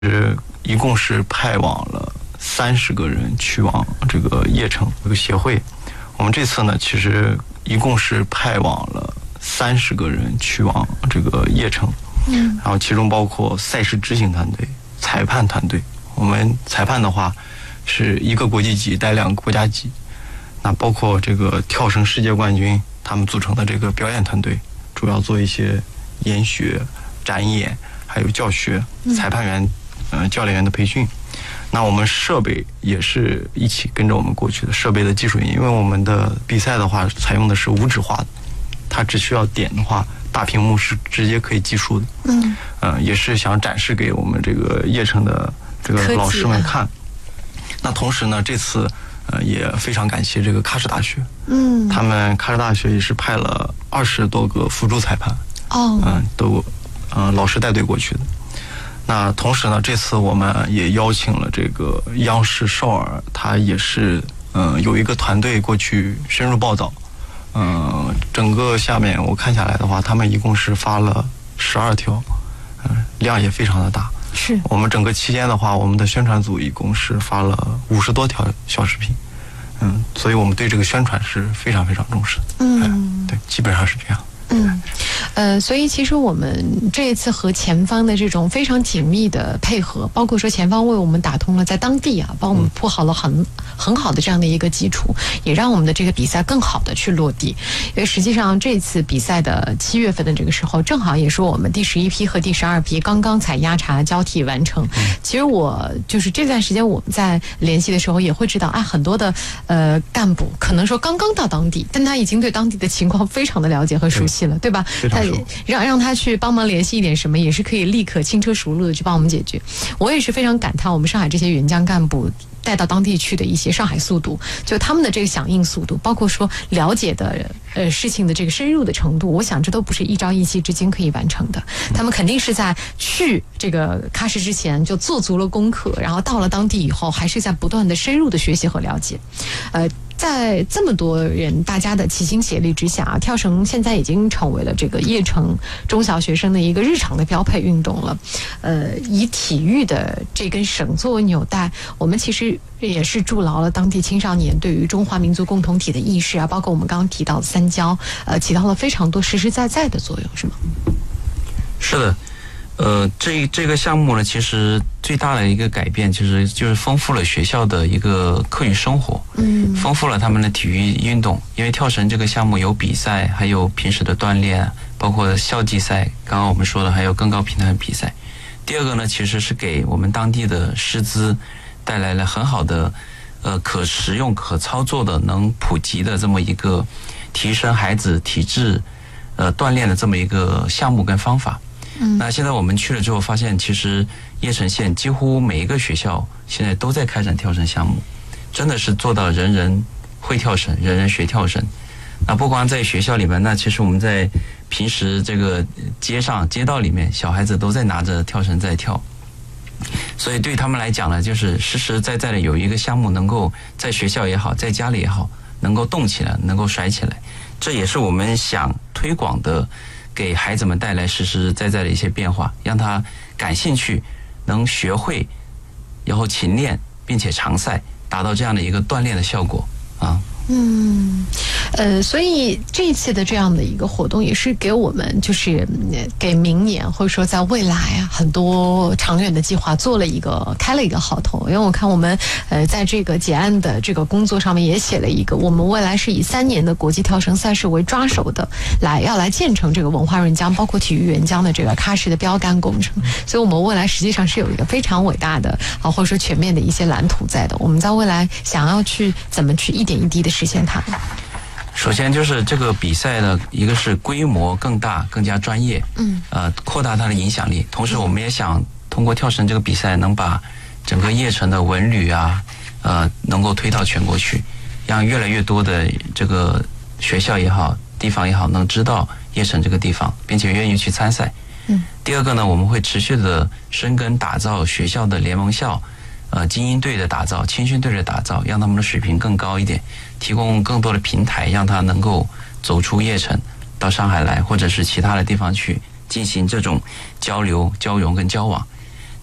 一共是派往了30个人去往这个邺城这个协会。我们这次呢，其实一共是派往了30个人去往这个邺城，然后其中包括赛事执行团队、裁判团队。我们裁判的话是1个国际级带2个国家级，那包括这个跳绳世界冠军他们组成的这个表演团队，主要做一些研学、展演，还有教学、裁判员、教练员的培训。那我们设备也是一起跟着我们过去的，设备的技术因为我们的比赛的话采用的是无纸化的，它只需要点的话，大屏幕是直接可以计数的。也是想展示给我们这个邺城的这个老师们看。那同时呢，这次也非常感谢这个喀什大学，他们喀什大学也是派了20多个辅助裁判，都老师带队过去的。那同时呢，这次我们也邀请了这个央视少儿，他也是有一个团队过去深入报道。整个下面我看下来的话，他们一共是发了12条，量也非常的大。 是我们整个期间的话，我们的宣传组一共是发了50多条小视频。所以我们对这个宣传是非常非常重视的。对，基本上是这样。 所以其实我们这一次和前方的这种非常紧密的配合，包括说前方为我们打通了在当地帮我们铺好了很好的这样的一个基础，也让我们的这个比赛更好的去落地。因为实际上这次比赛的7月份的这个时候，正好也是我们第11批和第12批刚刚才压查交替完成。其实我就是这段时间我们在联系的时候也会知道，很多的干部可能说刚刚到当地，但他已经对当地的情况非常的了解和熟悉了，对吧？他让他去帮忙联系一点什么，也是可以立刻轻车熟路的去帮我们解决。我也是非常感叹我们上海这些援疆干部带到当地去的一些上海速度，就他们的这个响应速度，包括说了解的事情的这个深入的程度，我想这都不是一朝一夕之间可以完成的。他们肯定是在去这个喀什之前就做足了功课，然后到了当地以后还是在不断的深入的学习和了解。在这么多人大家的齐心协力之下，跳绳现在已经成为了这个邺城中小学生的一个日常的标配运动了。以体育的这根绳作为纽带，我们其实也是筑牢了当地青少年对于中华民族共同体的意识包括我们刚刚提到的三交，起到了非常多实实在在的作用，是吗？ 是的。这个项目呢，其实最大的一个改变，其实就是丰富了学校的一个课余生活，丰富了他们的体育运动。因为跳绳这个项目有比赛，还有平时的锻炼，包括校际赛，刚刚我们说的还有更高平台的比赛。第二个呢，其实是给我们当地的师资带来了很好的可实用、可操作的、能普及的这么一个提升孩子体质锻炼的这么一个项目跟方法。那现在我们去了之后发现，其实邺城县几乎每一个学校现在都在开展跳绳项目，真的是做到人人会跳绳，人人学跳绳。那不光在学校里面，那其实我们在平时这个街道里面，小孩子都在拿着跳绳在跳。所以对他们来讲呢，就是实实在在的有一个项目能够在学校也好，在家里也好，能够动起来，能够甩起来。这也是我们想推广的，给孩子们带来实实在在的一些变化，让他感兴趣，能学会，然后勤练，并且常赛，达到这样的一个锻炼的效果啊。 所以这一次的这样的一个活动也是给我们就是给明年或者说在未来很多长远的计划开了一个好头。因为我看我们在这个结案的这个工作上面也写了一个，我们未来是以3年的国际跳绳赛事为抓手的，要来建成这个文化援疆包括体育援疆的这个喀什的标杆工程。所以我们未来实际上是有一个非常伟大的或者说全面的一些蓝图在的。我们在未来想要去怎么去一点一滴的实现它。 首先就是这个比赛呢，一个是规模更大、更加专业，扩大它的影响力。同时，我们也想通过跳绳这个比赛，能把整个邺城的文旅能够推到全国去，让越来越多的这个学校也好、地方也好，能知道邺城这个地方，并且愿意去参赛。第二个呢，我们会持续的深耕打造学校的联盟校。精英队的打造，青训队的打造，让他们的水平更高一点，提供更多的平台，让他能够走出邺城，到上海来，或者是其他的地方去进行这种交流、交融跟交往。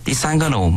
第三个呢，我们